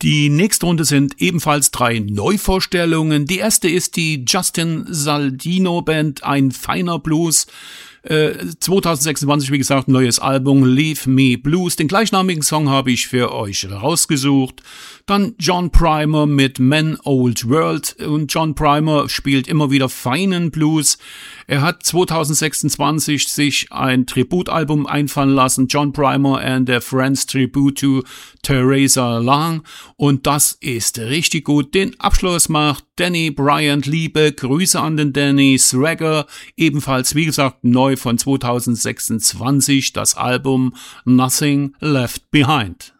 Die nächste Runde sind ebenfalls 3 Neuvorstellungen. Die erste ist die Justin Saldino Band, ein feiner Blues. 2026, wie gesagt, neues Album Leave Me Blues. Den gleichnamigen Song habe ich für euch rausgesucht. Dann John Primer mit Man Old World. Und John Primer spielt immer wieder feinen Blues. Er hat 2026 sich ein Tributalbum einfallen lassen. John Primer and their Friends Tribute to Theresa Lang. Und das ist richtig gut. Den Abschluss macht Danny Bryant. Liebe Grüße an den Danny. Swagger, ebenfalls, wie gesagt, neu von 2026, das Album Nothing Left Behind.